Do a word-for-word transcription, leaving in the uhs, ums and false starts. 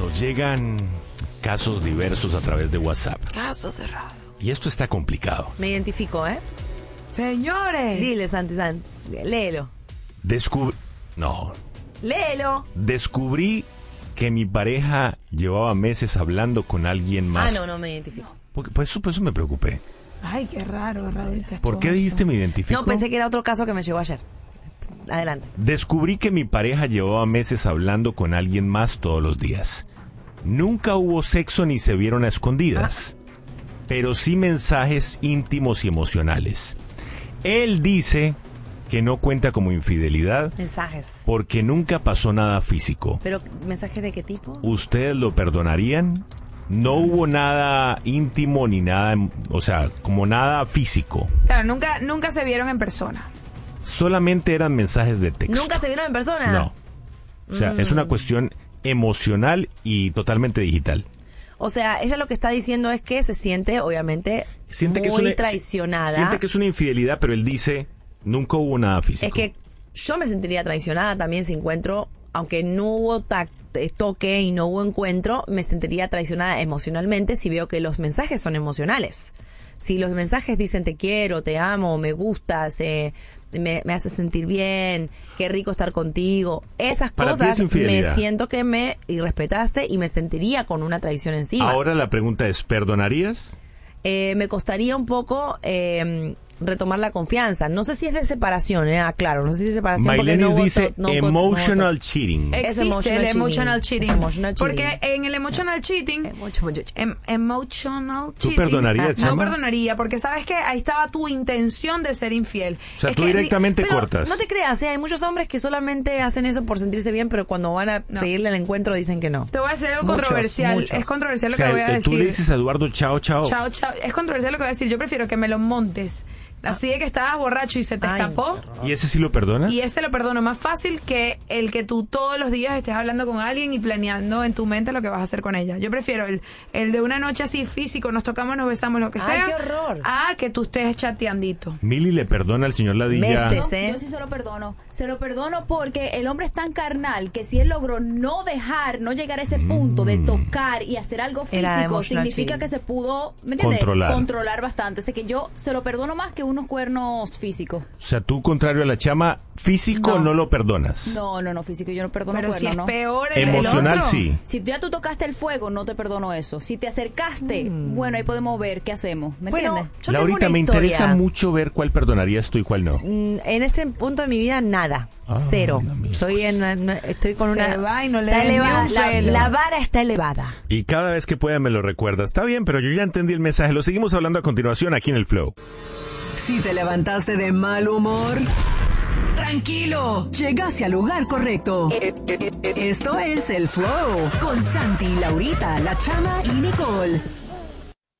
Nos llegan casos diversos a través de WhatsApp. Caso cerrado. Y esto está complicado. Me identifico, ¿eh? Señores. Dile, Santi, Santi. Léelo. Descubrí... No. Léelo. Descubrí que mi pareja llevaba meses hablando con alguien más. Ah, no, no me identifico. Porque, pues eso, pues eso me preocupé. Ay, qué raro, Raúl. ¿Por qué dijiste me identifico? No, pensé que era otro caso que me llegó ayer. Adelante. Descubrí que mi pareja llevaba meses hablando con alguien más todos los días. Nunca hubo sexo ni se vieron a escondidas, ah. pero sí mensajes íntimos y emocionales. Él dice que no cuenta como infidelidad. Mensajes. Porque nunca pasó nada físico. ¿Pero mensajes de qué tipo? ¿Ustedes lo perdonarían? No hubo nada íntimo ni nada, o sea, como nada físico. Claro, nunca, nunca se vieron en persona. Solamente eran mensajes de texto. ¿Nunca se vieron en persona? No. O sea, mm. es una cuestión emocional y totalmente digital. O sea, ella lo que está diciendo es que se siente, obviamente, siente muy que es una, traicionada. Siente que es una infidelidad, pero él dice, nunca hubo nada físico. Es que yo me sentiría traicionada también si encuentro, aunque no hubo tacto, toque y no hubo encuentro, me sentiría traicionada emocionalmente si veo que los mensajes son emocionales. Si los mensajes dicen te quiero, te amo, me gustas, eh, me, me hace sentir bien, qué rico estar contigo, esas Para cosas ti es me siento que me irrespetaste y me sentiría con una traición encima. Ahora la pregunta es, ¿perdonarías? Eh, me costaría un poco eh, retomar la confianza. No sé si es de separación, eh, aclaro, no sé si es de separación. Maylene porque no dice voto, no emotional voto. cheating. Existe emotional el cheating. emotional cheating. Es emotional cheating. Porque en el emotional cheating, em, emotional ¿Tú cheating, perdonarías, ah, Chama? no perdonaría, porque sabes que ahí estaba tu intención de ser infiel. O sea, es tú que directamente Pero cortas. no te creas, ¿eh? Hay muchos hombres que solamente hacen eso por sentirse bien, pero cuando van a No. pedirle el encuentro dicen que no. Te voy a decir algo Muchos, controversial. muchos. Es controversial lo O sea, que voy a eh, decir. tú le dices a Eduardo chao, chao. Chao, chao. Es controversial lo que voy a decir. Yo prefiero que me lo montes. Así de que estabas borracho y se te Ay, escapó. ¿Y ese sí lo perdonas? Y ese lo perdono. Más fácil que el que tú todos los días estés hablando con alguien y planeando en tu mente lo que vas a hacer con ella. Yo prefiero el, el de una noche así físico, nos tocamos, nos besamos, lo que Ay, sea. qué horror. A que tú estés chateandito. Mili le perdona al señor Ladilla. Meses, ¿eh? Yo sí se lo perdono. Se lo perdono porque el hombre es tan carnal que si él logró no dejar, no llegar a ese punto de tocar y hacer algo Era físico, emotional significa cheating. que se pudo, ¿me entiendes? Controlar. Controlar bastante. Así que yo se lo perdono más que unos cuernos físicos. O sea, tú, contrario a la Chama, físico no, No. no lo perdonas. No, no, no, físico. Yo no perdono Pero cuernos, si es ¿no? peor el, el Emocional otro. sí. Si ya tú tocaste el fuego, no te perdono eso. Si te acercaste, Mm. bueno, ahí podemos ver qué hacemos. ¿Me Bueno, entiendes? yo Laurita, tengo una me historia. interesa mucho ver cuál perdonarías tú y cuál no. Mm, En ese punto de mi vida, nada. Ah, Cero. la misma. Estoy en, en- estoy con Se una. va y no le está den ni elevada, un la, pelo. la vara está elevada. Y cada vez que pueda me lo recuerda. Está bien, pero yo ya entendí el mensaje. Lo seguimos hablando a continuación aquí en el Flow. Si te levantaste de mal humor, tranquilo, llegaste al lugar correcto. Esto es el Flow con Santi, Laurita, La Chama y Nicole.